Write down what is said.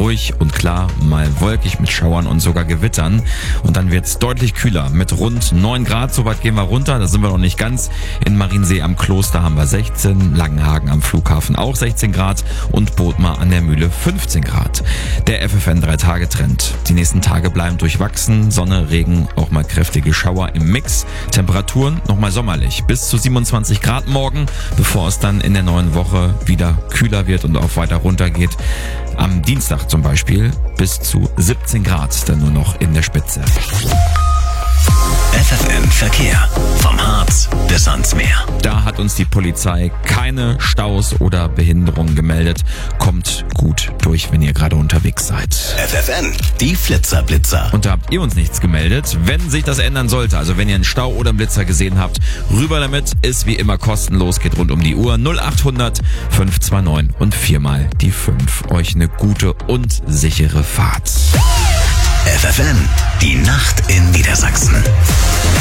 ruhig und klar, mal wolkig mit Schauern und sogar Gewittern. Und dann wird's deutlich kühler mit rund 9 Grad. So weit gehen wir runter, da sind wir noch nicht ganz. In Mariensee am Kloster haben wir 16, Langenhagen am Flughafen auch 16 Grad und Bodmer an der Mühle 15 Grad. Der FFN 3-Tage-Trend. Die nächsten Tage bleiben durchwachsen, Sonne, Regen, auch mal kräftige Schauer im Mix. Temperaturen nochmal sommerlich, bis zu 27 Grad morgen, bevor es dann in der neuen Woche wieder kühler wird und auch weiter runter geht. Am Dienstag zum Beispiel bis zu 17 Grad dann nur noch in der Spitze. FFN Verkehr. Vom Harz bis ans Meer. Da hat uns die Polizei keine Staus oder Behinderungen gemeldet. Kommt gut durch, wenn ihr gerade unterwegs seid. FFN, die Flitzer-Blitzer. Und da habt ihr uns nichts gemeldet. Wenn sich das ändern sollte, also wenn ihr einen Stau oder einen Blitzer gesehen habt, rüber damit, ist wie immer kostenlos, geht rund um die Uhr. 0800 529 und 4 mal die 5. Euch eine gute und sichere Fahrt. FFN, die Nacht in Niedersachsen.